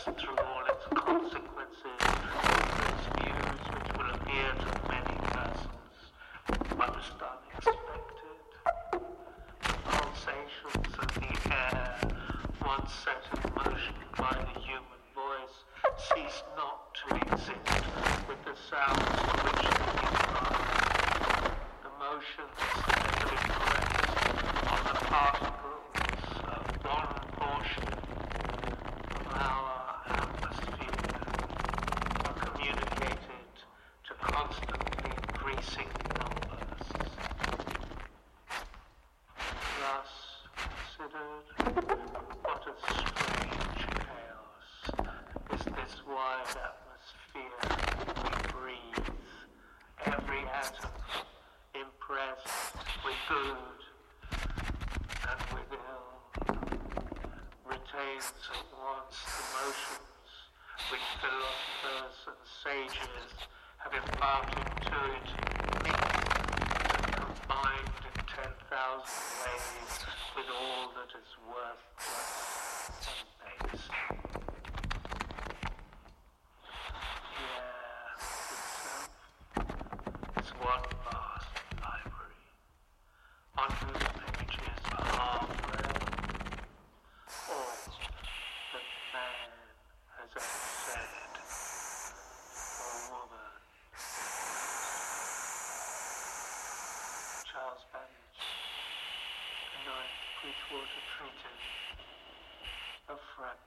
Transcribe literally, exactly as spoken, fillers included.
through all its consequences, its views which will appear to many persons most unexpected. Pulsations of the air, once set in motion by the human voice, cease not to exist with the sounds to which they give rise. The motions that are impressed on the particles of one portion of our atmosphere are communicated to constantly increasing numbers. Thus considered, what a strange chaos is this wide atmosphere we breathe, every atom impressed with good and with ill, retains at once the motions which philosophers and sages have imparted to it, mixed and combined in ten thousand ways with all that is worthless and base. The air itself is one vast library, on whose pages are half-read all that man has ever said, or woman. Charles Babbage, The Ninth Bridgewater Treatise of Fragments.